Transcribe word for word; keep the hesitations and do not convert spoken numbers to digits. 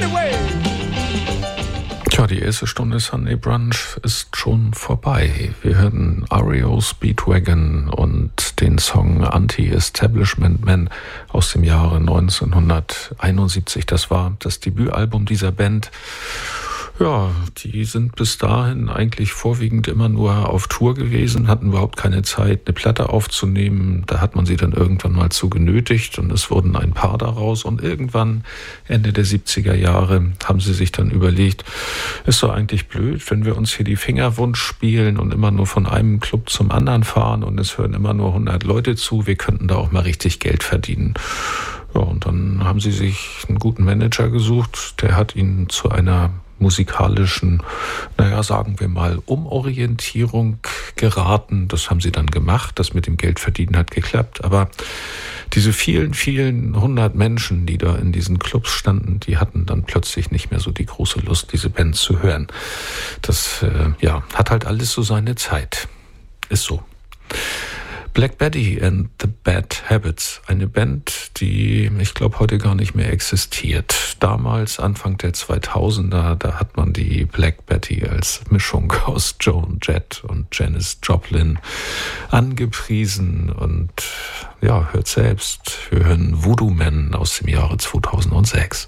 Tja, die erste Stunde Sunday Brunch ist schon vorbei. Wir hörten R E O Speedwagon und den Song Anti-Establishment Man aus dem Jahre neunzehnhunderteinundsiebzig. Das war das Debütalbum dieser Band. Ja, die sind bis dahin eigentlich vorwiegend immer nur auf Tour gewesen, hatten überhaupt keine Zeit, eine Platte aufzunehmen. Da hat man sie dann irgendwann mal zu genötigt und es wurden ein paar daraus. Und irgendwann, Ende der siebziger Jahre, haben sie sich dann überlegt, ist doch eigentlich blöd, wenn wir uns hier die Finger wund spielen und immer nur von einem Club zum anderen fahren und es hören immer nur hundert Leute zu. Wir könnten da auch mal richtig Geld verdienen. Ja, und dann haben sie sich einen guten Manager gesucht, der hat ihnen zu einer musikalischen, naja, sagen wir mal, Umorientierung geraten. Das haben sie dann gemacht. Das mit dem Geldverdienen hat geklappt. Aber diese vielen, vielen hundert Menschen, die da in diesen Clubs standen, die hatten dann plötzlich nicht mehr so die große Lust, diese Band zu hören. Das, äh, ja, hat halt alles so seine Zeit. Ist so. Black Betty and the Bad Habits, eine Band, die, ich glaube, heute gar nicht mehr existiert. Damals, Anfang der zweitausender, da hat man die Black Betty als Mischung aus Joan Jett und Janis Joplin angepriesen. Und ja, hört selbst, wir hören Voodoo Man aus dem Jahre zweitausendsechs.